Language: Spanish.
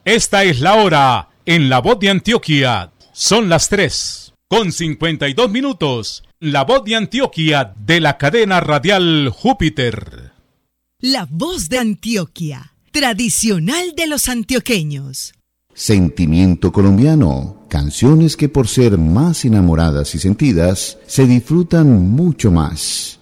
Esta es la hora en La Voz de Antioquia. Son las 3:52. La Voz de Antioquia de la cadena radial Júpiter. La Voz de Antioquia, tradicional de los antioqueños. Sentimiento colombiano, canciones que por ser más enamoradas y sentidas, se disfrutan mucho más.